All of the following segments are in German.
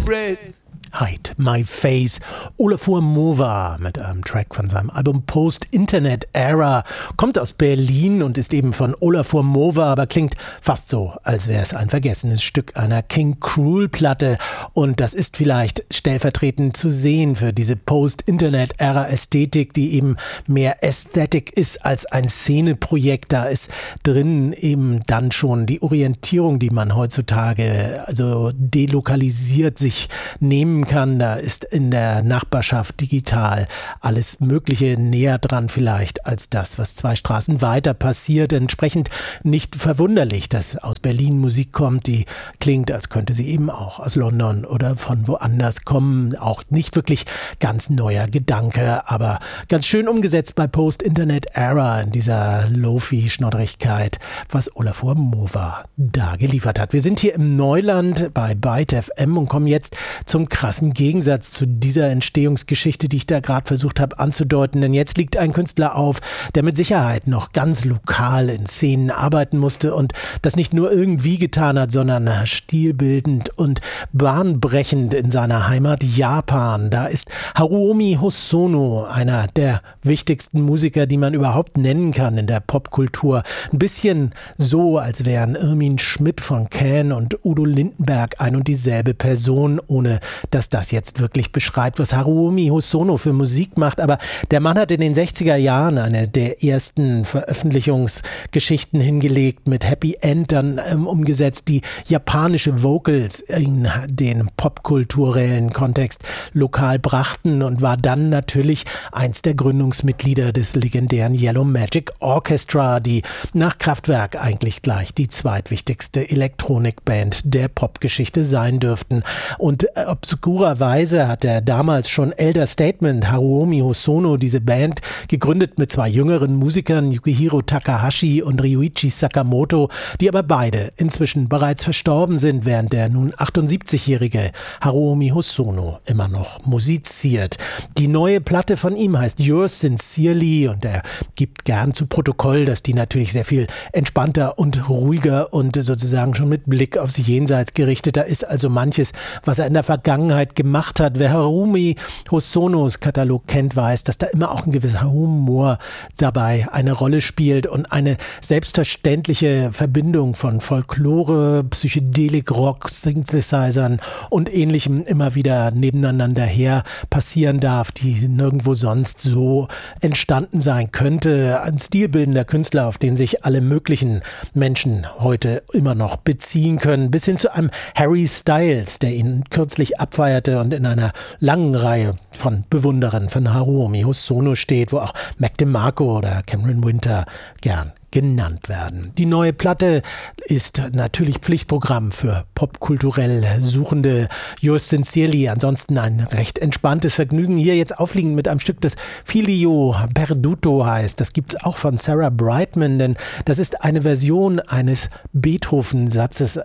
breath. Hide My Face. Olafur Mova mit einem Track von seinem Album Post-Internet Era. Kommt aus Berlin und ist eben von Olafur Mova, aber klingt fast so, als wäre es ein vergessenes Stück einer King Cruel-Platte. Und das ist vielleicht stellvertretend zu sehen für diese Post-Internet Era-Ästhetik, die eben mehr Ästhetik ist als ein Szeneprojekt. Da ist drin eben dann schon die Orientierung, die man heutzutage also delokalisiert sich nehmen kann. Da ist in der Nachbarschaft digital alles Mögliche näher dran vielleicht als das, was 2 Straßen weiter passiert. Entsprechend nicht verwunderlich, dass aus Berlin Musik kommt, die klingt, als könnte sie eben auch aus London oder von woanders kommen. Auch nicht wirklich ganz neuer Gedanke, aber ganz schön umgesetzt bei Post-Internet Era in dieser Lo-Fi-Schnoddrigkeit, was Olafur Mova da geliefert hat. Wir sind hier im Neuland bei Byte FM und kommen jetzt zum krassen Gegensatz zu dieser Entstehungsgeschichte, die ich da gerade versucht habe anzudeuten. Denn jetzt liegt ein Künstler auf, der mit Sicherheit noch ganz lokal in Szenen arbeiten musste und das nicht nur irgendwie getan hat, sondern stilbildend und bahnbrechend in seiner Heimat Japan. Da ist Haruomi Hosono, einer der wichtigsten Musiker, die man überhaupt nennen kann in der Popkultur. Ein bisschen so, als wären Irmin Schmidt von Can und Udo Lindenberg ein und dieselbe Person, ohne dass das jetzt wirklich beschreibt, was Haruomi Hosono für Musik macht. Aber der Mann hat in den 60er Jahren eine der ersten Veröffentlichungsgeschichten hingelegt, mit Happy End dann umgesetzt, die japanische Vocals in den popkulturellen Kontext lokal brachten und war dann natürlich eins der Gründungsmitglieder des legendären Yellow Magic Orchestra, die nach Kraftwerk eigentlich gleich die zweitwichtigste Elektronikband der Popgeschichte sein dürften. Und obskurerweise hat er damals schon Elder Statesman, Haruomi Hosono, diese Band gegründet mit 2 jüngeren Musikern, Yukihiro Takahashi und Ryuichi Sakamoto, die aber beide inzwischen bereits verstorben sind, während der nun 78-jährige Haruomi Hosono immer noch musiziert. Die neue Platte von ihm heißt Yours Sincerely und er gibt gern zu Protokoll, dass die natürlich sehr viel entspannter und ruhiger und sozusagen schon mit Blick aufs Jenseits gerichteter ist, also manches, was er in der Vergangenheit gemacht hat. Wer Haruomi Hosonos Katalog kennt, weiß, dass da immer auch ein gewisser Humor dabei eine Rolle spielt und eine selbstverständliche Verbindung von Folklore, Psychedelik, Rock, Synthesizern und Ähnlichem immer wieder nebeneinander her passieren darf, die nirgendwo sonst so entstanden sein könnte. Ein stilbildender Künstler, auf den sich alle möglichen Menschen heute immer noch beziehen können, bis hin zu einem Harry Styles, der ihn kürzlich abfeierte und in einer langen Reihe von Bewunderern von Haruomi Hosono steht, wo auch Mac DeMarco oder Cameron Winter gern genannt werden. Die neue Platte ist natürlich Pflichtprogramm für popkulturell Suchende. Yours Sincerely, ansonsten ein recht entspanntes Vergnügen. Hier jetzt aufliegend mit einem Stück, das Filio Perduto heißt. Das gibt es auch von Sarah Brightman, denn das ist eine Version eines Beethoven-Satzes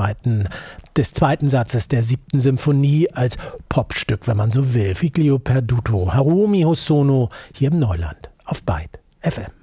des zweiten Satzes der 7. Symphonie als Popstück, wenn man so will. Filio Perduto, Haruomi Hosono hier im Neuland auf Byte FM.